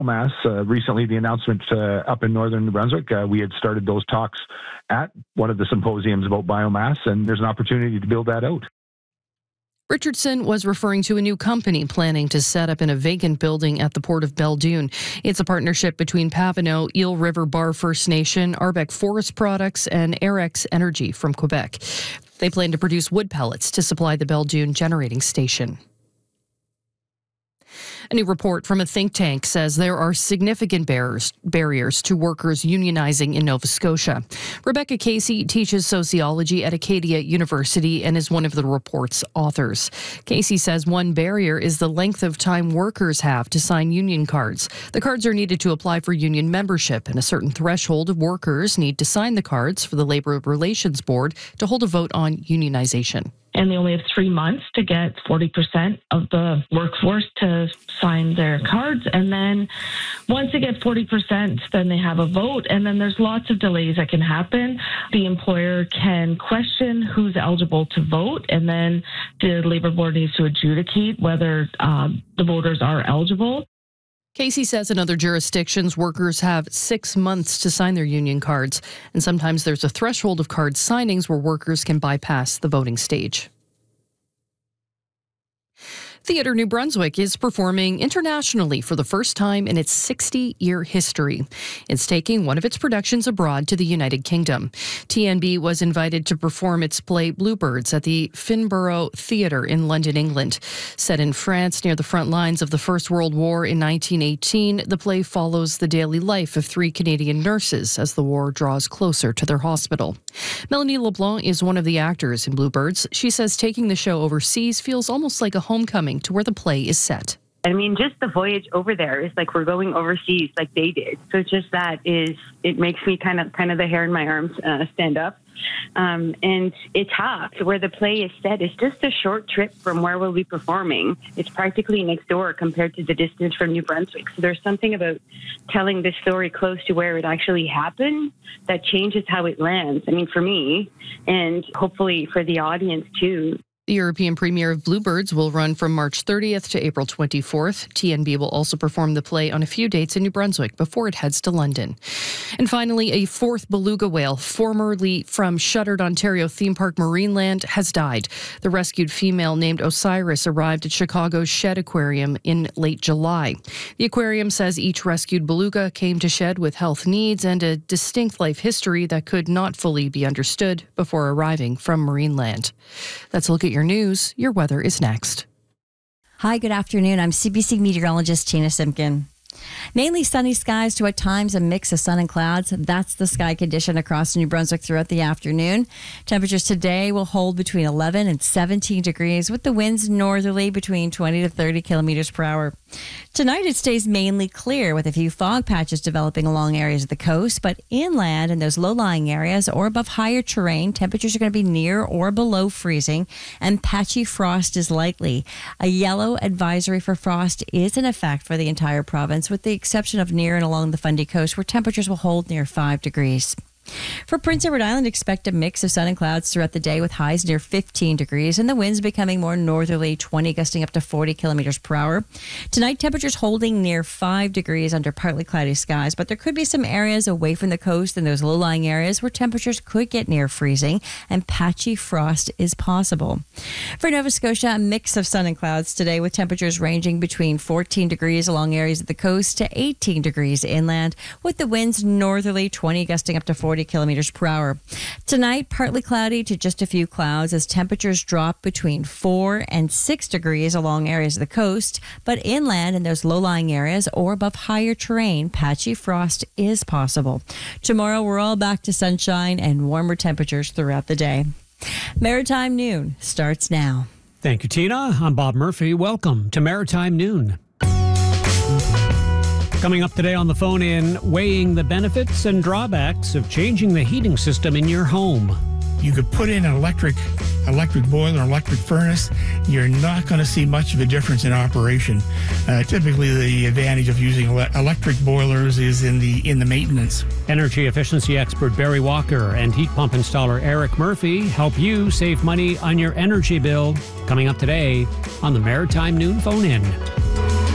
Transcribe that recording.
biomass. Recently, the announcement up in northern New Brunswick, we had started those talks at one of the symposiums about biomass, and there's an opportunity to build that out. Richardson was referring to a new company planning to set up in a vacant building at the Port of Belledune. It's a partnership between Papineau, Eel River Bar First Nation, Arbec Forest Products, and Arex Energy from Quebec. They plan to produce wood pellets to supply the Belledune generating station. A new report from a think tank says there are significant barriers to workers unionizing in Nova Scotia. Rebecca Casey teaches sociology at Acadia University and is one of the report's authors. Casey says one barrier is the length of time workers have to sign union cards. The cards are needed to apply for union membership, and a certain threshold of workers need to sign the cards for the Labour Relations Board to hold a vote on unionization. And they only have 3 months to get 40% of the workforce to sign their cards. And then once they get 40%, then they have a vote. And then there's lots of delays that can happen. The employer can question who's eligible to vote. And then the Labour Board needs to adjudicate whether the voters are eligible. Casey says in other jurisdictions, workers have 6 months to sign their union cards, and sometimes there's a threshold of card signings where workers can bypass the voting stage. Theatre New Brunswick is performing internationally for the first time in its 60-year history. It's taking one of its productions abroad to the United Kingdom. TNB was invited to perform its play Bluebirds at the Finborough Theatre in London, England. Set in France near the front lines of the First World War in 1918, the play follows the daily life of 3 Canadian nurses as the war draws closer to their hospital. Melanie LeBlanc is one of the actors in Bluebirds. She says taking the show overseas feels almost like a homecoming to where the play is set. I mean, just the voyage over there is like we're going overseas like they did. So just that it makes me kind of the hair in my arms stand up. And it's tough. Where the play is set is just a short trip from where we'll be performing. It's practically next door compared to the distance from New Brunswick. So there's something about telling the story close to where it actually happened that changes how it lands. I mean, for me, and hopefully for the audience too. The European premiere of Bluebirds will run from March 30th to April 24th. TNB will also perform the play on a few dates in New Brunswick before it heads to London. And finally, a 4th beluga whale, formerly from Shuttered Ontario theme park Marineland, has died. The rescued female named Osiris arrived at Chicago's Shed Aquarium in late July. The aquarium says each rescued beluga came to Shed with health needs and a distinct life history that could not fully be understood before arriving from Marineland. That's a look at your news. Your weather is next. Hi, good afternoon. I'm CBC meteorologist Tina Simpkin. Mainly sunny skies to at times a mix of sun and clouds. That's the sky condition across New Brunswick throughout the afternoon. Temperatures today will hold between 11 and 17 degrees with the winds northerly between 20 to 30 kilometers per hour. Tonight it stays mainly clear with a few fog patches developing along areas of the coast, but inland and those low-lying areas or above higher terrain, temperatures are going to be near or below freezing and patchy frost is likely. A yellow advisory for frost is in effect for the entire province, with the exception of near and along the Fundy Coast, where temperatures will hold near 5 degrees. For Prince Edward Island, expect a mix of sun and clouds throughout the day with highs near 15 degrees and the winds becoming more northerly, 20 gusting up to 40 kilometers per hour. Tonight, temperatures holding near 5 degrees under partly cloudy skies, but there could be some areas away from the coast and those low-lying areas where temperatures could get near freezing and patchy frost is possible. For Nova Scotia, a mix of sun and clouds today with temperatures ranging between 14 degrees along areas of the coast to 18 degrees inland, with the winds northerly, 20 gusting up to 40 kilometers per hour. Tonight, partly cloudy to just a few clouds as temperatures drop between 4 and 6 degrees along areas of the coast, but inland in those low-lying areas or above higher terrain, patchy frost is possible. Tomorrow, we're all back to sunshine and warmer temperatures throughout the day. Maritime Noon starts now. Thank you, Tina. I'm Bob Murphy. Welcome to Maritime Noon. Coming up today on the phone in, weighing the benefits and drawbacks of changing the heating system in your home. You could put in an electric boiler, electric furnace. You're not going to see much of a difference in operation. Typically, the advantage of using electric boilers is in the maintenance. Energy efficiency expert Barry Walker and heat pump installer Eric Murphy help you save money on your energy bill. Coming up today on the Maritime Noon Phone In.